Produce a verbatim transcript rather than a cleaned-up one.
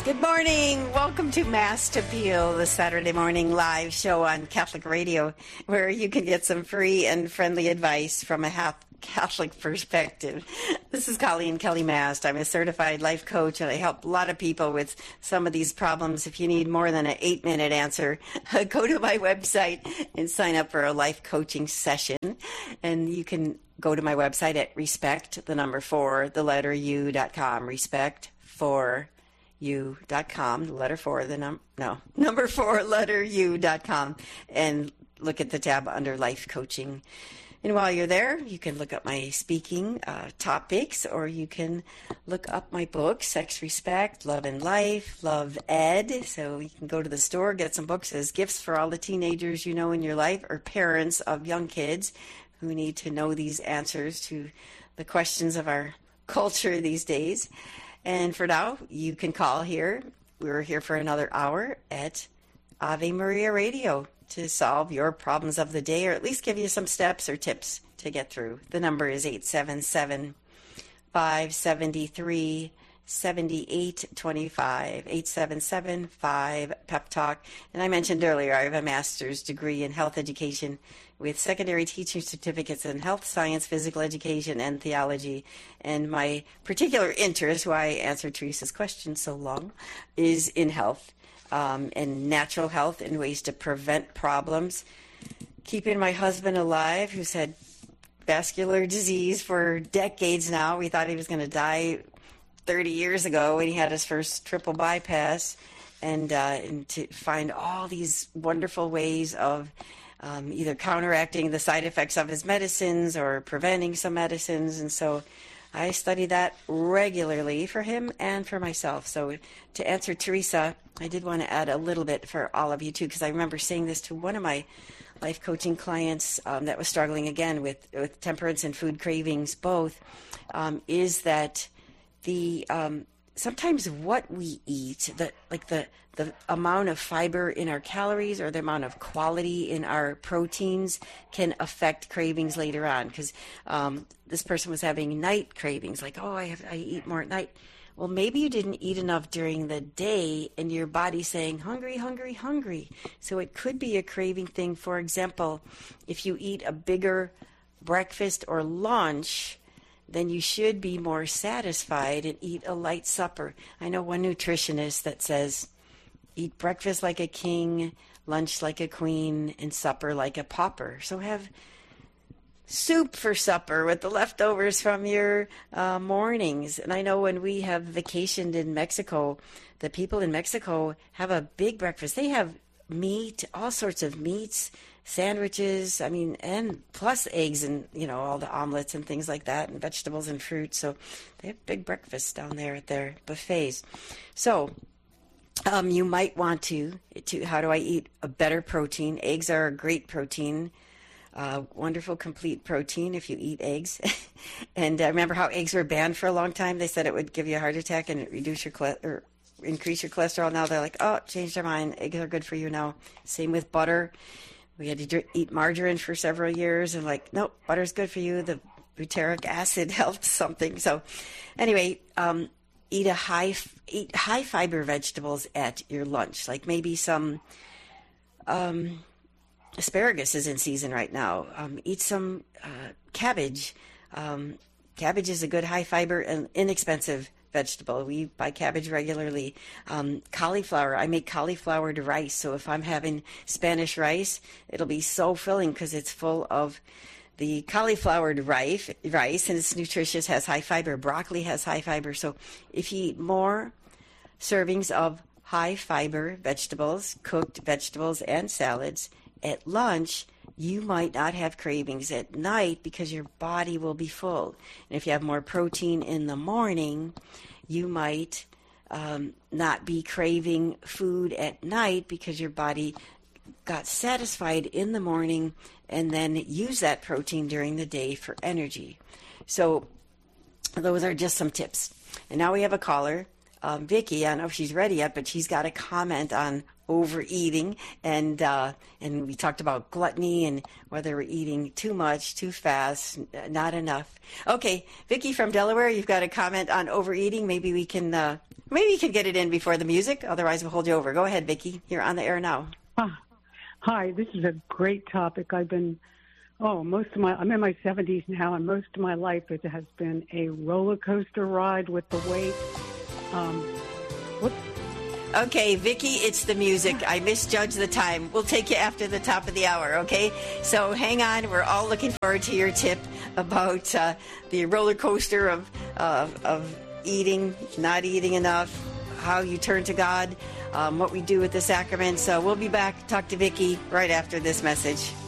Good morning. Welcome to Mass to Appeal, the Saturday morning live show on Catholic Radio, where you can get some free and friendly advice from a half Catholic perspective. This is Colleen Kelly Mast. I'm a certified life coach, and I help a lot of people with some of these problems. If you need more than an eight-minute answer, go to my website and sign up for a life coaching session. And you can go to my website at respect, the number four, the letter U dot com, respect for U dot com, the letter four, the num no number four, letter U dot com, and look at the tab under life coaching. And while you're there, you can look up my speaking uh, topics, or you can look up my book, Sex, Respect, Love and Life, Love Ed. So you can go to the store, get some books as gifts for all the teenagers you know in your life, or parents of young kids who need to know these answers to the questions of our culture these days. And for now, you can call here. We're here for another hour at Ave Maria Radio to solve your problems of the day, or at least give you some steps or tips to get through. The number is eight seven seven, five seven three, seven eight two five, eight seven seven, five, PEP Talk. And I mentioned earlier, I have a master's degree in health education with secondary teaching certificates in health science, physical education, and theology. And my particular interest, why I answered Teresa's question so long, is in health um, and natural health and ways to prevent problems. Keeping my husband alive, who's had vascular disease for decades now. We thought he was going to die thirty years ago when he had his first triple bypass, and, uh, and to find all these wonderful ways of Um, either counteracting the side effects of his medicines or preventing some medicines. And so I study that regularly for him and for myself. So to answer Teresa, I did want to add a little bit for all of you too, because I remember saying this to one of my life coaching clients um, that was struggling again with, with temperance and food cravings both, um, is that the um, sometimes what we eat, the, like the, the amount of fiber in our calories or the amount of quality in our proteins can affect cravings later on. Because um, this person was having night cravings, like, oh, I, have, I eat more at night. Well, maybe you didn't eat enough during the day and your body's saying, hungry, hungry, hungry. So it could be a craving thing. For example, if you eat a bigger breakfast or lunch, then you should be more satisfied and eat a light supper. I know one nutritionist that says, eat breakfast like a king, lunch like a queen, and supper like a pauper. So have soup for supper with the leftovers from your uh, mornings. And I know when we have vacationed in Mexico, the people in Mexico have a big breakfast. They have meat, all sorts of meats, sandwiches, I mean, and plus eggs and, you know, all the omelets and things like that, and vegetables and fruit. So they have big breakfasts down there at their buffets. So um, you might want to, to, how do I eat a better protein? Eggs are a great protein, uh, wonderful complete protein if you eat eggs. And I remember how eggs were banned for a long time. They said it would give you a heart attack and reduce your cholesterol, or increase your cholesterol. Now they're like, oh, changed their mind. Eggs are good for you now. Same with butter. We had to eat margarine for several years, and like, nope, butter's good for you. The butyric acid helps something. So anyway, um, eat a high, eat high fiber vegetables at your lunch. Like maybe some um, asparagus is in season right now. Um, eat some uh, cabbage. Um, cabbage is a good high fiber and inexpensive vegetable. We buy cabbage regularly. Um, cauliflower, I make cauliflowered rice. So if I'm having Spanish rice, it'll be so filling because it's full of the cauliflowered rice, rice, and it's nutritious, has high fiber. Broccoli has high fiber. So if you eat more servings of high fiber vegetables, cooked vegetables, and salads at lunch, you might not have cravings at night because your body will be full. And if you have more protein in the morning, you might um, not be craving food at night because your body got satisfied in the morning and then use that protein during the day for energy. So those are just some tips. And now we have a caller, um, Vicki. I don't know if she's ready yet, but she's got a comment on overeating, and uh, and we talked about gluttony and whether we're eating too much, too fast, not enough. Okay, Vicki from Delaware, you've got a comment on overeating. Maybe we can uh, maybe you can get it in before the music. Otherwise, we'll hold you over. Go ahead, Vicki. You're on the air now. Ah, hi, this is a great topic. I've been, oh, most of my, I'm in my seventies now, and most of my life it has been a roller coaster ride with the weight. Um, whoops. Okay, Vicki, it's the music. I misjudged the time. We'll take you after the top of the hour, okay? So hang on. We're all looking forward to your tip about uh, the roller coaster of, uh, of eating, not eating enough, how you turn to God, um, what we do with the sacraments. So we'll be back. Talk to Vicki right after this message.